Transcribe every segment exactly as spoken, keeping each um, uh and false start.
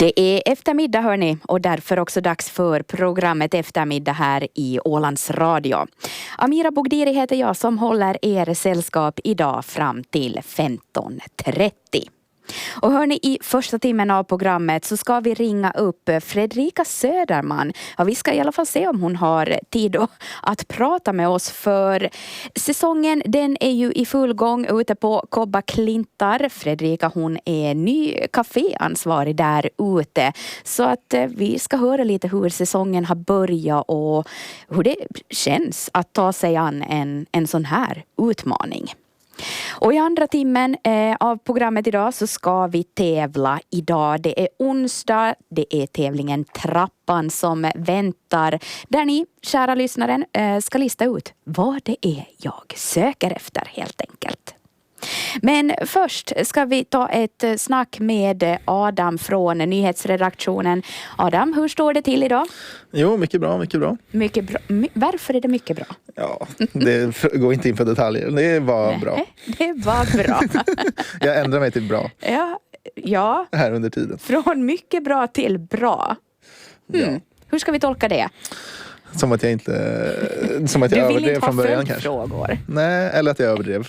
Det är eftermiddag hörni och därför också dags för programmet Eftermiddag här i Ålands Radio. Amira Bogdiri heter jag som håller er sällskap idag fram till femton trettio. Och hörni, i första timmen av programmet så ska vi ringa upp Fredrika Söderman. Ja, vi ska i alla fall se om hon har tid att prata med oss, för säsongen den är ju i full gång ute på Kobba Klintar. Fredrika hon är ny kaféansvarig där ute. Så att vi ska höra lite hur säsongen har börjat och hur det känns att ta sig an en, en sån här utmaning. Och i andra timmen eh, av programmet idag så ska vi tävla idag. Det är onsdag, det är tävlingen Trappan som väntar. Där ni, kära lyssnaren, eh, ska lista ut vad det är jag söker efter helt enkelt. Men först ska vi ta ett snack med Adam från nyhetsredaktionen. Adam, hur står det till idag? Jo, mycket bra, mycket bra. Mycket bra. My- Varför är det mycket bra? Ja, det går inte in på detaljer. Det är bara Nej, bra. Det var bra. Jag ändrar mig till bra. Ja, ja. Här under tiden. Från mycket bra till bra. Mm. Ja. Hur ska vi tolka det? Som att jag inte... Som att jag Du vill överdrev inte från ha början kanske. följdfrågor. Nej, eller att jag överdrev.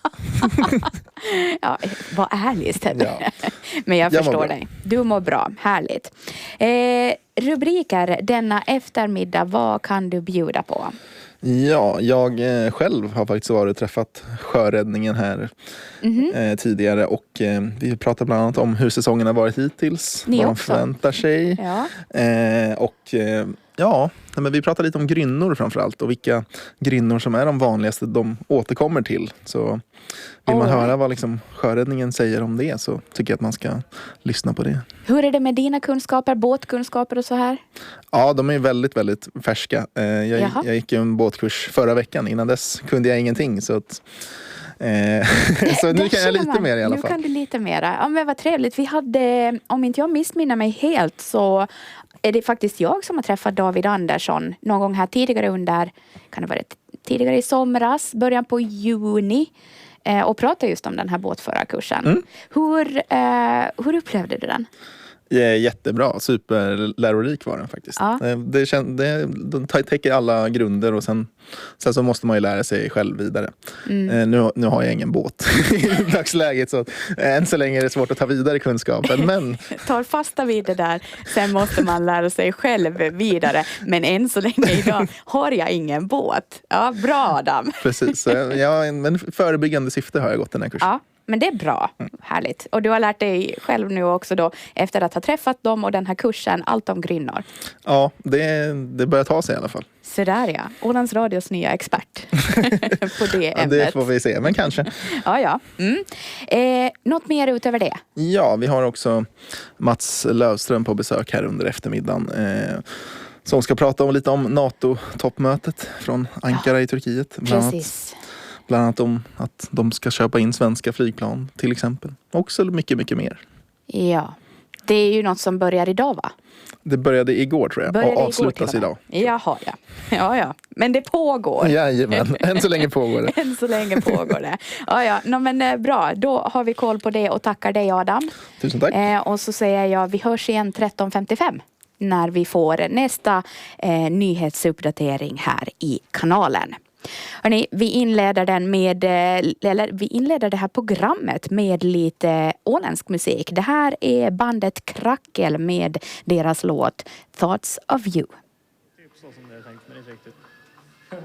Ja, vad ärligt. Ja. Men jag Jag mår förstår bra. dig. Du mår bra. Härligt. Eh, rubriker denna eftermiddag. Vad kan du bjuda på? Ja, jag eh, själv har faktiskt varit och träffat sjöräddningen här Mm-hmm. eh, tidigare. Och eh, vi pratar bland annat om hur säsongen har varit hittills. Ni vad de också. förväntar sig. Ja. Eh, och eh, ja, men vi pratar lite om grynnor framförallt. Och vilka grynnor som är de vanligaste de återkommer till. Så vill man All right. höra vad liksom sjöräddningen säger om det, så tycker jag att man ska lyssna på det. Hur är det med dina kunskaper, båtkunskaper och så här? Ja, de är väldigt, väldigt färska. Eh, jag, Jaha. jag gick ju en båtkurs förra veckan. Innan dess kunde jag ingenting. Så, att, eh, så nu Där kan ser jag lite man. mer i alla Nu fall. kan du lite mer. Ja, men vad trevligt. Vi hade, om inte jag missminner mig helt, så är det faktiskt jag som har träffat David Andersson någon gång här tidigare under, kan det vara tidigare i somras, början på juni, eh, och pratade just om den här båtförarkursen. Mm. Hur, eh, hur upplevde du den? Ja, jättebra, superlärorik var den faktiskt. Ja. Eh, Det, kän, det de täcker alla grunder och sen, sen så måste man ju lära sig själv vidare. Mm. Eh, nu, nu har jag ingen båt i dagsläget, så att, eh, än så länge är det svårt att ta vidare kunskapen. Men Tar fasta vid det där. Sen måste man lära sig själv vidare. Men än så länge idag har jag ingen båt. Ja, bra Adam. precis, så, ja, men förebyggande syfte har jag gått den här kursen. Ja, men det är bra. Härligt. Och du har lärt dig själv nu också då, efter att ha träffat dem och den här kursen, allt om grynnor. Ja, det, det börjar ta sig i alla fall. Så där ja. Ålands Radios nya expert på det Ja, ämnet. det får vi se, men kanske. Ja, ja. Mm. Eh, något mer utöver det? Ja, vi har också Mats Lövström på besök här under eftermiddagen. Eh, som ska prata om lite om NATO-toppmötet från Ankara i Turkiet. Bland annat, Precis. bland annat om att de ska köpa in svenska flygplan till exempel. Också mycket, mycket mer. Ja. Det är ju något som börjar idag, va? Det började igår tror jag Började och igår avslutas till och med. idag. Jaha, ja. Ja, ja. Men det pågår. Jajamän, än så länge pågår det. Än så länge pågår det. Ja, ja. No, men eh, bra. Då har vi koll på det och tackar dig Adam. Tusen tack. Eh, och så säger jag, vi hörs igen tretton femtiofem när vi får nästa eh, nyhetsuppdatering här i kanalen. Hörrni, vi inleder den med, eh, eller vi inleder det här programmet med lite åländsk musik. Det här är bandet Krackel med deras låt Thoughts of You. Typ så som det är tänkt, men inte riktigt.